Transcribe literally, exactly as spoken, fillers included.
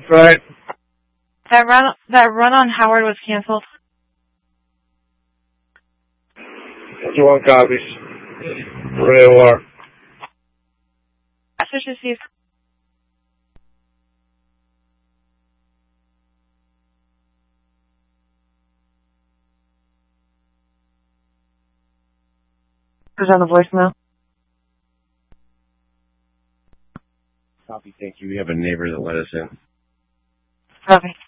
Right. That run, that run on Howard was canceled. One copies. Where they are. That's what she sees. Who's on the voicemail? Copy, thank you. We have a neighbor that let us in. Okay.